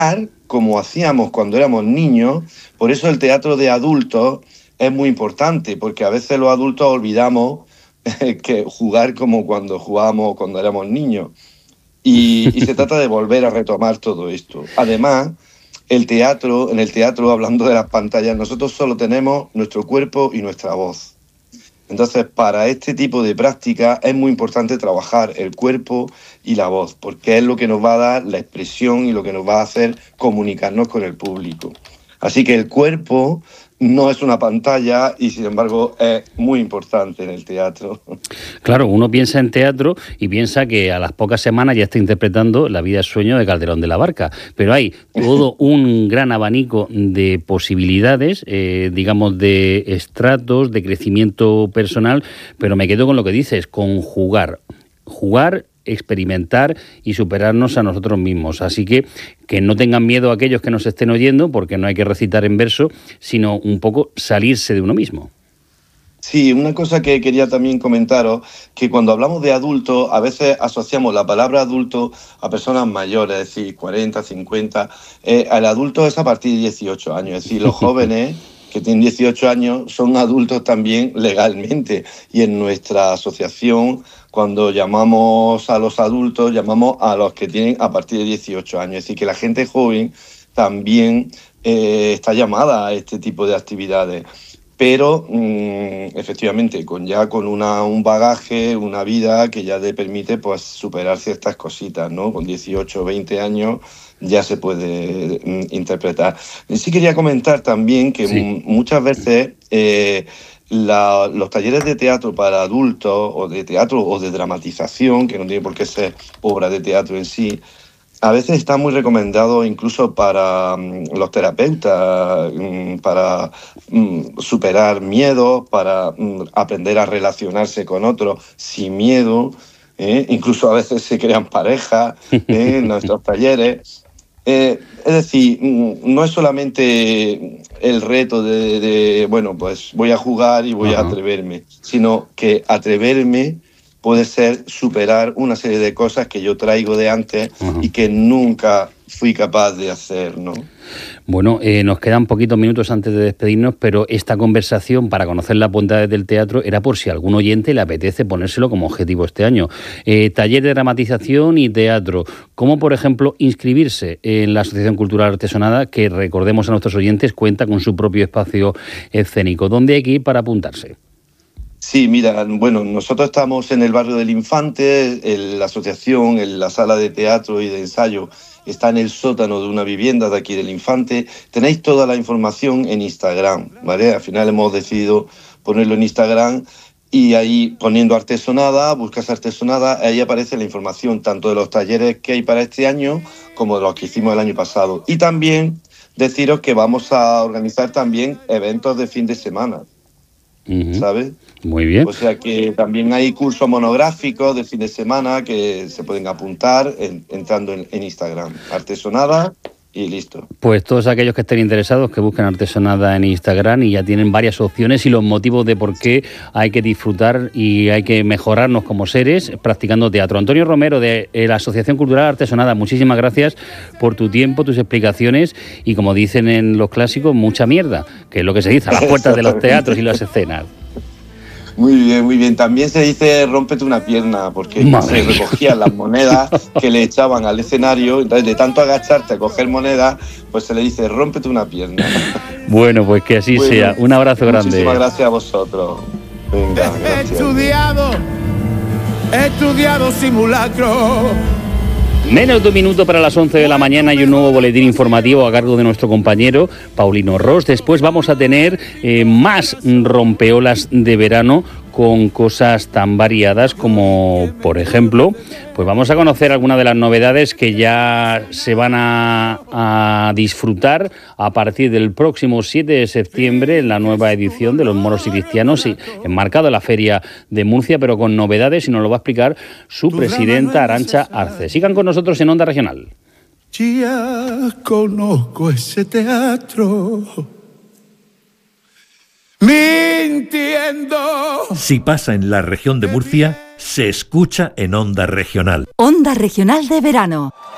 como hacíamos cuando éramos niños. Por eso el teatro de adultos es muy importante, porque a veces los adultos olvidamos que jugar como cuando jugábamos cuando éramos niños. Y se trata de volver a retomar todo esto. Además, en el teatro, hablando de las pantallas, nosotros solo tenemos nuestro cuerpo y nuestra voz. Entonces, para este tipo de práctica es muy importante trabajar el cuerpo y la voz, porque es lo que nos va a dar la expresión y lo que nos va a hacer comunicarnos con el público. Así que el cuerpo no es una pantalla y, sin embargo, es muy importante en el teatro. Claro, uno piensa en teatro y piensa que a las pocas semanas ya está interpretando La vida es sueño de Calderón de la Barca, pero hay todo un gran abanico de posibilidades, digamos, de estratos, de crecimiento personal, pero me quedo con lo que dices, con jugar, experimentar y superarnos a nosotros mismos. Así que no tengan miedo a aquellos que nos estén oyendo, porque no hay que recitar en verso, sino un poco salirse de uno mismo. Sí, una cosa que quería también comentaros, que cuando hablamos de adultos, a veces asociamos la palabra adulto a personas mayores, es decir, 40, 50. El adulto es a partir de 18 años, es decir, los jóvenes que tienen 18 años son adultos también legalmente. Y en nuestra asociación, cuando llamamos a los adultos, llamamos a los que tienen a partir de 18 años. Es decir, que la gente joven también está llamada a este tipo de actividades. Pero efectivamente con un bagaje, una vida que ya te permite pues superar ciertas cositas, ¿no? Con 18 o 20 años ya se puede interpretar. Sí quería comentar también que muchas veces los talleres de teatro para adultos, o de teatro o de dramatización, que no tiene por qué ser obra de teatro en sí, a veces está muy recomendado incluso para los terapeutas, para superar miedos, para aprender a relacionarse con otros sin miedo. Incluso a veces se crean parejas en nuestros talleres. Es decir, no es solamente el reto de bueno, pues voy a jugar y voy a atreverme, sino que atreverme puede ser superar una serie de cosas que yo traigo de antes y que nunca fui capaz de hacer, ¿no? Bueno, nos quedan poquitos minutos antes de despedirnos, pero esta conversación para conocer las bondades del teatro era por si a algún oyente le apetece ponérselo como objetivo este año. Taller de dramatización y teatro. ¿Cómo, por ejemplo, inscribirse en la Asociación Cultural Artesonada, que recordemos a nuestros oyentes cuenta con su propio espacio escénico? ¿Dónde hay que ir para apuntarse? Sí, mira, bueno, nosotros estamos en el barrio del Infante, la asociación, en la sala de teatro y de ensayo está en el sótano de una vivienda de aquí del Infante. Tenéis toda la información en Instagram, ¿vale? Al final hemos decidido ponerlo en Instagram y ahí poniendo artesonada, buscas artesonada, ahí aparece la información tanto de los talleres que hay para este año como de los que hicimos el año pasado. Y también deciros que vamos a organizar también eventos de fin de semana. ¿Sabes? Muy bien. O sea que también hay cursos monográficos de fin de semana que se pueden apuntar entrando en Instagram. Artesonada y listo. Pues todos aquellos que estén interesados que busquen Artesonada en Instagram y ya tienen varias opciones y los motivos de por qué hay que disfrutar y hay que mejorarnos como seres practicando teatro. Antonio Romero de la Asociación Cultural Artesonada, muchísimas gracias por tu tiempo, tus explicaciones y, como dicen en los clásicos, mucha mierda, que es lo que se dice a las puertas de los teatros y las escenas. Muy bien, muy bien. También se dice rómpete una pierna, porque se recogían las monedas que le echaban al escenario, entonces de tanto agacharte a coger monedas, pues se le dice rómpete una pierna. Bueno, pues que así sea. Un abrazo grande. Muchísimas gracias a vosotros. Venga, gracias. Estudiado simulacro. Menos de un minuto para las 11 de la mañana y un nuevo boletín informativo a cargo de nuestro compañero Paulino Ros. Después vamos a tener más rompeolas de verano con cosas tan variadas como, por ejemplo, pues vamos a conocer algunas de las novedades que ya se van a disfrutar a partir del próximo 7 de septiembre en la nueva edición de Los Moros y Cristianos, y enmarcado en la Feria de Murcia, pero con novedades, y nos lo va a explicar su presidenta Arantxa Arce. Sigan con nosotros en Onda Regional. Ya conozco ese teatro. Mintiendo. Si pasa en la región de Murcia, se escucha en Onda Regional. Onda Regional de verano.